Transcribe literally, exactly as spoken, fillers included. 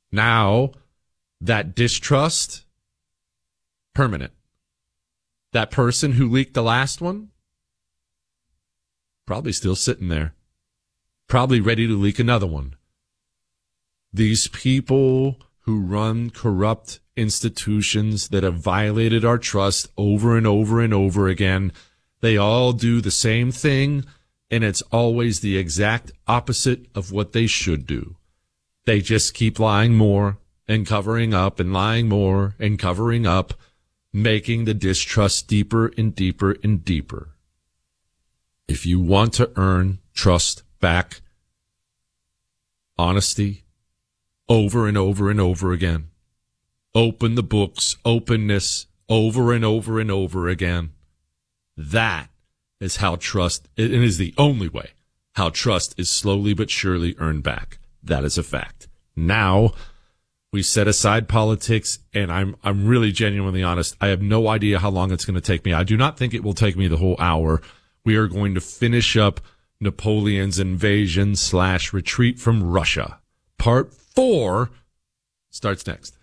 Now, that distrust, permanent. That person who leaked the last one, probably still sitting there. Probably ready to leak another one. These people who run corrupt institutions that have violated our trust over and over and over again, they all do the same thing, and it's always the exact opposite of what they should do. They just keep lying more and covering up and lying more and covering up, making the distrust deeper and deeper and deeper. If you want to earn trust back, honesty, over and over and over again. Open the books, openness, over and over and over again. That is how trust, it is the only way how trust is slowly but surely earned back. That is a fact. Now, we set aside politics, and I'm I'm really genuinely honest. I have no idea how long it's going to take me. I do not think it will take me the whole hour. We are going to finish up Napoleon's invasion slash retreat from Russia. Part four starts next.